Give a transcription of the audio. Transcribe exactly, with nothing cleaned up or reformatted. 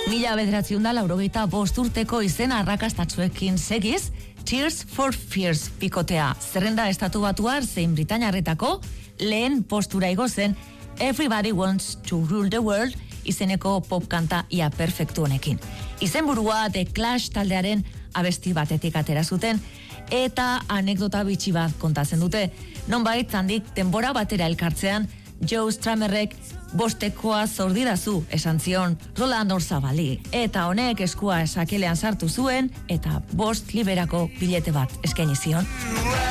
Mila bederatziehun eta laurogeita bost urteko izen arrakastatsuekin segiz, Tears for Fears bikotea zerrenda estatu batuar zein Britainiarretako lehen postura igo zen Everybody Wants to Rule the World izeneko pop kanta ia perfektu honekin. Izenburua The Clash taldearen abesti batetik atera zuten eta anekdota bitxi bat kontatzen dute. Nonbait handik denbora batera elkartzean Joe Stramerrek bostekoa zordidazu esan zion Roland Orzabali eta honek eskua sakelean sartu zuen eta bost liberako bilete bat eskaini zion.